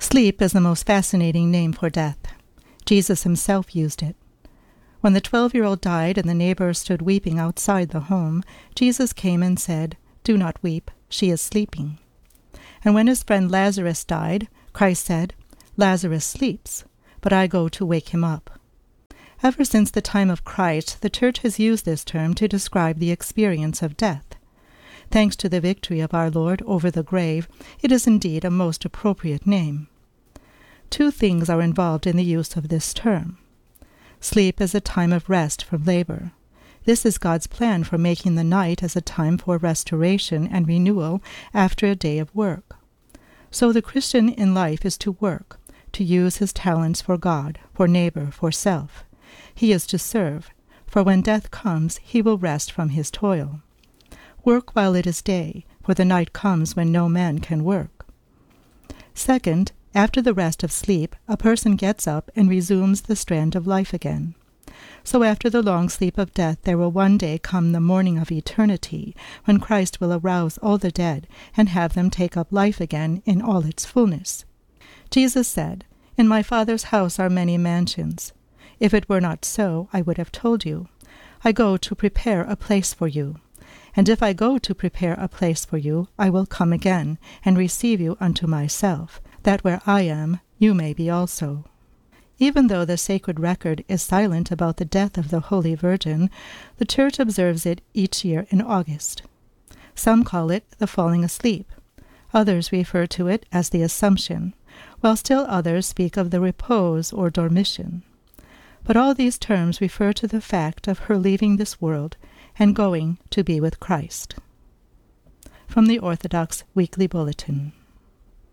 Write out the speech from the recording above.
Sleep is the most fascinating name for death. Jesus himself used it. When the 12-year-old died and the neighbors stood weeping outside the home, Jesus came and said, "Do not weep, she is sleeping." And when his friend Lazarus died, Christ said, "Lazarus sleeps, but I go to wake him up." Ever since the time of Christ, the Church has used this term to describe the experience of death. Thanks to the victory of our Lord over the grave, it is indeed a most appropriate name. Two things are involved in the use of this term. Sleep is a time of rest from labor. This is God's plan for making the night as a time for restoration and renewal after a day of work. So the Christian in life is to work, to use his talents for God, for neighbor, for self. He is to serve, for when death comes, he will rest from his toil. Work while it is day, for the night comes when no man can work. Second, after the rest of sleep, a person gets up and resumes the strand of life again. So after the long sleep of death, there will one day come the morning of eternity, when Christ will arouse all the dead and have them take up life again in all its fullness. Jesus said, "In my Father's house are many mansions. If it were not so, I would have told you. I go to prepare a place for you. And if I go to prepare a place for you, I will come again, and receive you unto myself, that where I am, you may be also." Even though the sacred record is silent about the death of the Holy Virgin, the Church observes it each year in August. Some call it the falling asleep. Others refer to it as the Assumption, while still others speak of the repose or dormition. But all these terms refer to the fact of her leaving this world and going to be with Christ. From the Orthodox Weekly Bulletin.